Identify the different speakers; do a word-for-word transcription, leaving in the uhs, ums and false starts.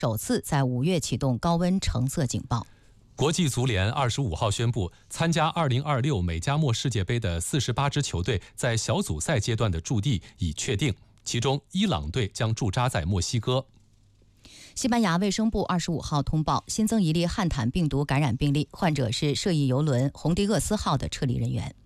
Speaker 1: 首次在五月启动高温橙色警报。
Speaker 2: 国际足联二十五号宣布，参加二零二六美加墨世界杯的四十八支球队在小组赛阶段的驻地已确定，其中伊朗队将驻扎在墨西哥。
Speaker 1: 西班牙卫生部二十五号通报新增一例汉坦病毒感染病例，患者是涉疫邮轮红迪厄斯号的撤离人员。